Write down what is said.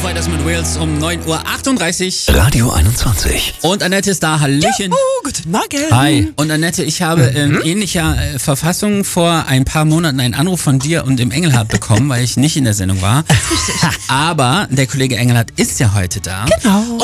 Fighters mit Wales um 9:38 Uhr. Radio 21. Und Annette ist da. Hallöchen. Guten Morgen. Hi. Und Annette, ich habe in ähnlicher Verfassung vor ein paar Monaten einen Anruf von dir und dem Engelhardt bekommen, weil ich nicht in der Sendung war. Aber der Kollege Engelhardt ist ja heute da. Genau.